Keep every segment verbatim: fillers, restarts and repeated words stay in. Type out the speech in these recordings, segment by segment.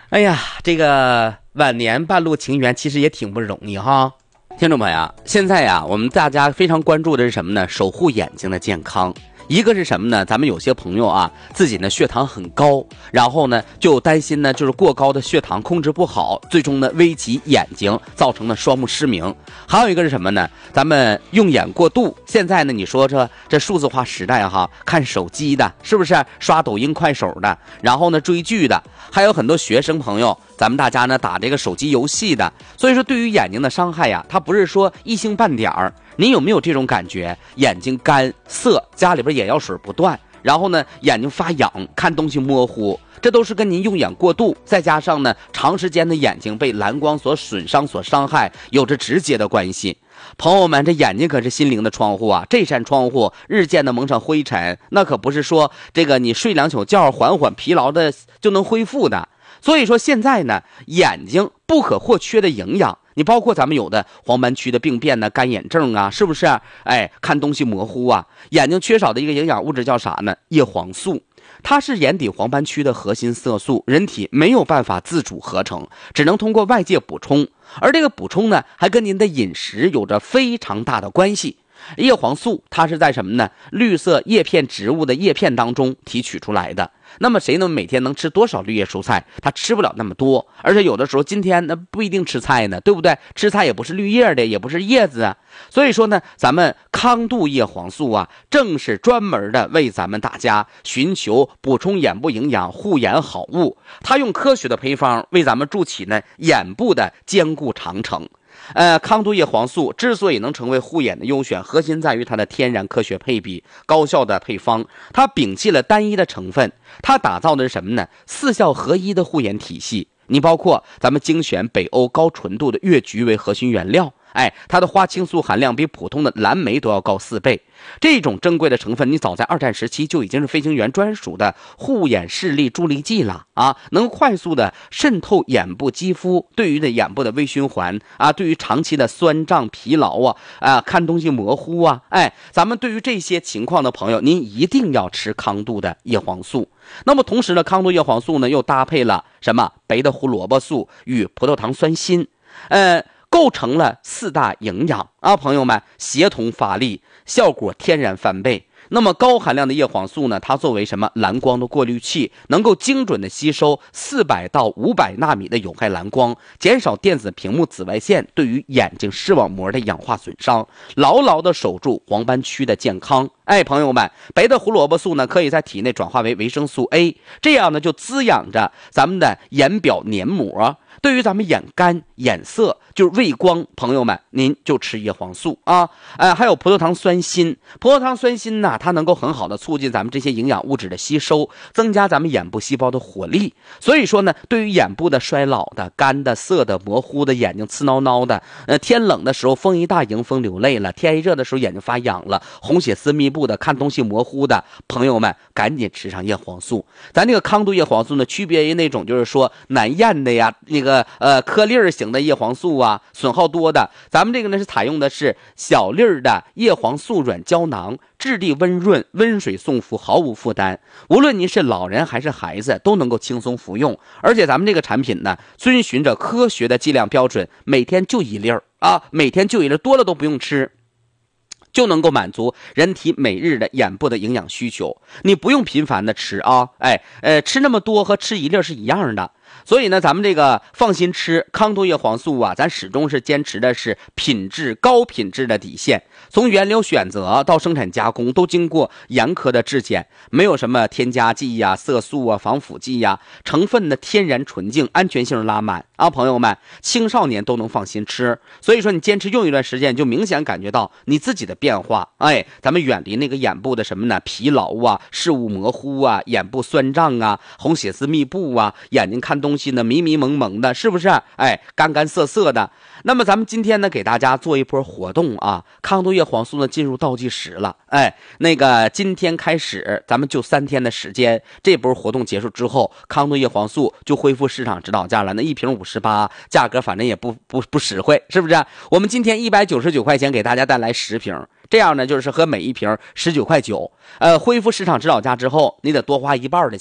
哎呀，这个晚年半路情缘其实也挺不容易哈。听众朋友，现在呀，我们大家非常关注的是什么呢？守护眼睛的健康。一个是什么呢？咱们有些朋友啊，自己呢血糖很高，然后呢就担心呢，就是过高的血糖控制不好，最终呢危及眼睛，造成了双目失明。还有一个是什么呢？咱们用眼过度。现在呢，你说这这数字化时代哈，看手机的，是不是刷抖音、快手的，然后呢追剧的，还有很多学生朋友，咱们大家呢打这个手机游戏的。所以说，对于眼睛的伤害呀，它不是说一星半点儿。你有没有这种感觉？眼睛干涩，家里边眼药水不断，然后呢眼睛发痒，看东西模糊，这都是跟您用眼过度，再加上呢长时间的眼睛被蓝光所损伤所伤害，有着直接的关系。朋友们，这眼睛可是心灵的窗户啊，这扇窗户日渐的蒙上灰尘，那可不是说这个你睡两宿觉缓缓疲劳的就能恢复的。所以说现在呢，眼睛不可或缺的营养，你包括咱们有的黄斑区的病变呢，干眼症啊，是不是？哎，看东西模糊啊，眼睛缺少的一个营养物质叫啥呢？叶黄素。它是眼底黄斑区的核心色素，人体没有办法自主合成，只能通过外界补充。而这个补充呢，还跟您的饮食有着非常大的关系。叶黄素它是在什么呢？绿色叶片植物的叶片当中提取出来的。那么谁能每天能吃多少绿叶蔬菜？他吃不了那么多，而且有的时候今天那不一定吃菜呢，对不对？吃菜也不是绿叶的，也不是叶子啊。所以说呢，咱们康度叶黄素啊，正是专门的为咱们大家寻求补充眼部营养、护眼好物。它用科学的配方为咱们筑起呢眼部的坚固长城。呃，康度叶黄素之所以能成为护眼的优选，核心在于它的天然科学配比、高效的配方。它摒弃了单一的成分，它打造的是什么呢？四效合一的护眼体系。你包括咱们精选北欧高纯度的月菊为核心原料，哎，它的花青素含量比普通的蓝莓都要高四倍。这种珍贵的成分，你早在二战时期就已经是飞行员专属的护眼视力助力剂了啊，能快速的渗透眼部肌肤，对于的眼部的微循环啊，对于长期的酸胀疲劳啊啊，看东西模糊啊，哎，咱们对于这些情况的朋友，您一定要吃康度的叶黄素。那么同时呢，康度叶黄素呢又搭配了什么？白的胡萝卜素与葡萄糖酸锌，呃。构成了四大营养啊，朋友们，协同发力，效果天然翻倍。那么高含量的叶黄素呢，它作为什么蓝光的过滤器，能够精准的吸收四百到五百纳米的有害蓝光，减少电子屏幕紫外线对于眼睛视网膜的氧化损伤，牢牢的守住黄斑区的健康。哎，朋友们，白的胡萝卜素呢，可以在体内转化为维生素 A， 这样呢就滋养着咱们的眼表黏膜。对于咱们眼干眼涩就是畏光，朋友们您就吃叶黄素啊，呃，还有葡萄糖酸锌。葡萄糖酸锌呢，它能够很好的促进咱们这些营养物质的吸收，增加咱们眼部细胞的活力。所以说呢，对于眼部的衰老的、干的、涩的、模糊的、眼睛刺挠挠的，呃，天冷的时候风一大迎风流泪了，天一热的时候眼睛发痒了，红血丝密布的，看东西模糊的，朋友们赶紧吃上叶黄素。咱这个康度叶黄素呢，区别于那种就是说难咽的呀，那个呃颗粒型的叶黄素啊，损耗多的，咱们这个呢是采用的是小粒的叶黄素软胶囊，质地温润，温水送服，毫无负担。无论您是老人还是孩子，都能够轻松服用。而且咱们这个产品呢，遵循着科学的剂量标准，每天就一粒儿啊，每天就一粒儿，多了都不用吃。就能够满足人体每日的眼部的营养需求，你不用频繁的吃啊，哎，呃，吃那么多和吃一粒是一样的。所以呢，咱们这个放心吃康度叶黄素啊，咱始终是坚持的是品质高品质的底线，从原料选择到生产加工都经过严苛的质检，没有什么添加剂呀、色素啊、防腐剂呀，成分的天然纯净，安全性拉满啊，朋友们，青少年都能放心吃。所以说你坚持用一段时间，就明显感觉到你自己的变化。哎，咱们远离那个眼部的什么呢？疲劳啊、视物模糊啊、眼部酸胀啊、红血丝密布啊，眼睛看东西呢迷迷蒙蒙的，是不是？哎，干干涩涩的。那么咱们今天呢给大家做一波活动啊，康度叶黄素呢进入倒计时了。哎，那个今天开始咱们就三天的时间，这波活动结束之后，康度叶黄素就恢复市场指导价了，那一瓶五十八，价格反正也不不不实惠，是不是？我们今天一百九十九块钱给大家带来十瓶，这样呢就是和每一瓶十九块九，呃，恢复市场指导价之后，你得多花一半的钱。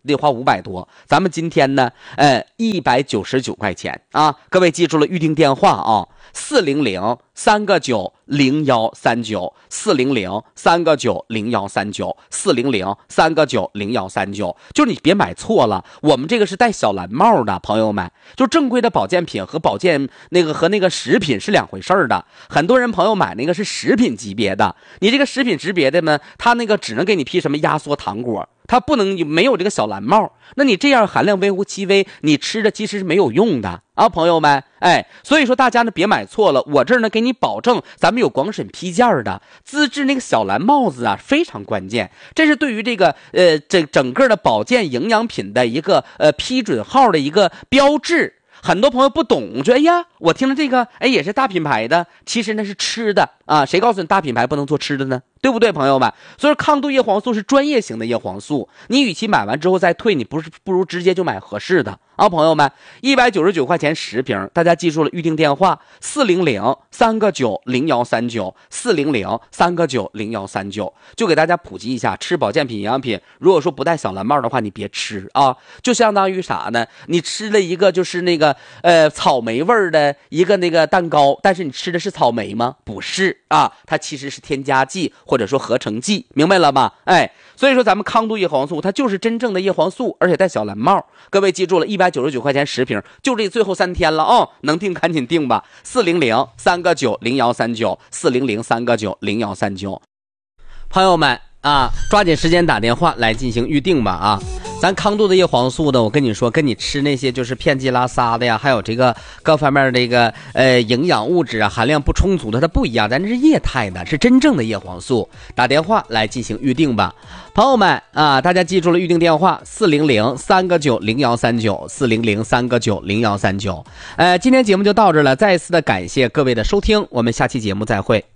得花五百多。咱们今天呢，呃，一百九十九块钱啊！各位记住了预定电话啊，四零零三个九零幺三九，四零零三个九零幺三九，四零零三个九零幺三九。就你别买错了，我们这个是带小蓝帽的，朋友们，就正规的保健品和保健那个和那个食品是两回事儿的。很多人朋友买那个是食品级别的，你这个食品级别的呢，它那个只能给你批什么压缩糖果。它不能没有这个小蓝帽，那你这样含量微乎其微，你吃的其实是没有用的啊，朋友们，哎，所以说大家呢别买错了，我这儿呢给你保证，咱们有广审批件的，资质那个小蓝帽子啊非常关键，这是对于这个呃这整个的保健营养品的一个呃批准号的一个标志。很多朋友不懂，说哎呀，我听了这个，哎也是大品牌的，其实那是吃的啊，谁告诉你大品牌不能做吃的呢？对不对，朋友们？所以抗痘叶黄素是专业型的叶黄素，你与其买完之后再退，你不是不如直接就买合适的啊，朋友们，一百九十九块钱十瓶，大家记住了，预定电话四零零三个九零幺三九，四零零三个九零幺三九，就给大家普及一下，吃保健品营养品，如果说不带小蓝帽的话，你别吃啊，就相当于啥呢？你吃了一个就是那个呃草莓味儿的一个那个蛋糕，但是你吃的是草莓吗？不是啊，它其实是添加剂或者说合成剂，明白了吗？哎，所以说咱们康度叶黄素它就是真正的叶黄素，而且带小蓝帽。各位记住了，一百九十九块钱十瓶，就这最后三天了哦，能订赶紧订吧，四零零三个九零幺三九，四零零三个九零幺三九。朋友们啊，抓紧时间打电话来进行预定吧啊！咱康度的叶黄素呢，我跟你说，跟你吃那些就是遍剂拉撒的呀，还有这个各方面这个呃营养物质啊含量不充足的，它不一样，咱这是液态的，是真正的叶黄素。打电话来进行预定吧，朋友们啊，大家记住了预定电话四零零三个九零幺三九，四零零三个九零幺三九。呃，今天节目就到这了，再一次的感谢各位的收听，我们下期节目再会。